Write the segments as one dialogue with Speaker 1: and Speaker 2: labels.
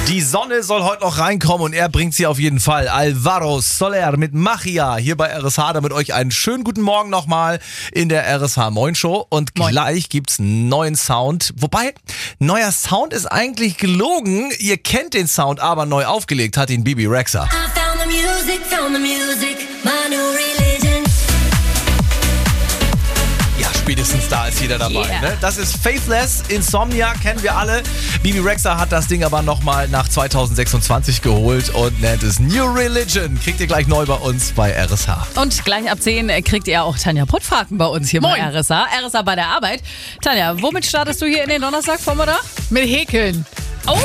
Speaker 1: Die Sonne soll heute noch reinkommen und er bringt sie auf jeden Fall. Alvaro Soler mit Magia hier bei RSH. Damit euch einen schönen guten Morgen nochmal in der RSH Moin Show. Und gleich gibt's einen neuen Sound. Wobei, neuer Sound ist eigentlich gelogen. Ihr kennt den Sound, aber neu aufgelegt hat ihn Bebe Rexha. Spätestens da ist jeder dabei.
Speaker 2: Yeah.
Speaker 1: Ne? Das ist Faithless, Insomnia, kennen wir alle. Bebe Rexha hat das Ding aber nochmal nach 2026 geholt und nennt es New Religion. Kriegt ihr gleich neu bei uns bei RSH.
Speaker 2: Und gleich ab 10 kriegt ihr auch Tanja Puttfaken bei uns hier bei RSH. RSH bei der Arbeit. Tanja, womit startest du hier in den Donnerstagvormittag?
Speaker 3: Mit Häkeln.
Speaker 2: Oh!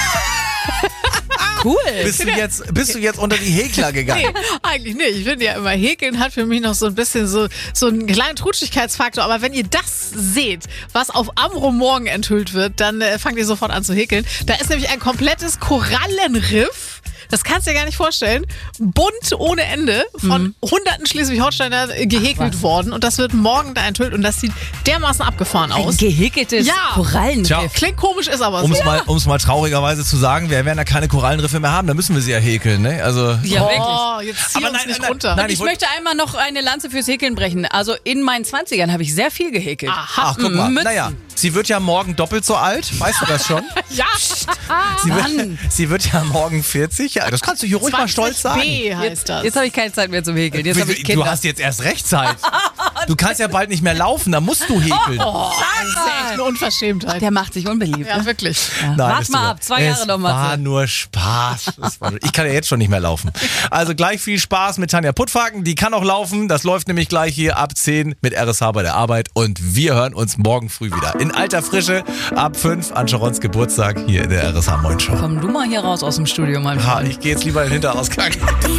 Speaker 2: Cool.
Speaker 1: Bist du jetzt unter die Häkler gegangen?
Speaker 3: Nee, eigentlich nicht. Ich finde ja immer, Häkeln hat für mich noch so ein bisschen so einen kleinen Trutschigkeitsfaktor. Aber wenn ihr das seht, was auf Amrum morgen enthüllt wird, dann fangt ihr sofort an zu häkeln. Da ist nämlich ein komplettes Korallenriff. Das kannst du dir gar nicht vorstellen. Bunt ohne Ende von hunderten Schleswig-Holsteiner gehäkelt worden. Und das wird morgen da enthüllt. Und das sieht dermaßen abgefahren aus.
Speaker 2: Ein gehäkeltes Korallenriff.
Speaker 1: Tja.
Speaker 3: Klingt komisch, ist aber so.
Speaker 1: Um es mal traurigerweise zu sagen, wir werden ja keine Korallenriffe mehr haben, dann müssen wir sie ja häkeln. Ne? Also,
Speaker 2: Ja, wirklich.
Speaker 3: Oh, jetzt zieh uns nicht runter.
Speaker 1: nein,
Speaker 2: Ich möchte einmal noch eine Lanze fürs Häkeln brechen. Also in meinen 20ern habe ich sehr viel gehäkelt.
Speaker 1: Ach, guck mal.
Speaker 2: Mützen.
Speaker 1: Naja, sie wird ja morgen doppelt so alt. Weißt du das schon?
Speaker 3: Ja,
Speaker 1: Sie wird ja morgen 40. Ja, das kannst du hier ruhig mal stolz sagen.
Speaker 3: B heißt das.
Speaker 2: Jetzt habe ich keine Zeit mehr zum Häkeln. Jetzt habe ich Kinder.
Speaker 1: Du hast jetzt erst recht Zeit. Du kannst ja bald nicht mehr laufen, da musst du häkeln.
Speaker 3: Das ist echt eine Unverschämtheit.
Speaker 2: Der macht sich unbeliebt.
Speaker 3: Ja,
Speaker 2: Ne?
Speaker 3: wirklich.
Speaker 1: Nein,
Speaker 2: Wart
Speaker 1: ist
Speaker 2: mal
Speaker 1: super.
Speaker 2: ab, 2 Jahre noch mal.
Speaker 1: Es war nur Spaß. Ich kann ja jetzt schon nicht mehr laufen. Also gleich viel Spaß mit Tanja Puttfaken. Die kann auch laufen. Das läuft nämlich gleich hier ab 10 mit RSH bei der Arbeit. Und wir hören uns morgen früh wieder. In alter Frische ab 5 an Sharons Geburtstag hier in der RSH Moin Show.
Speaker 2: Komm du mal hier raus aus dem Studio, mein
Speaker 1: Ha,
Speaker 2: Freund.
Speaker 1: ich gehe jetzt lieber in den Hinterausgang.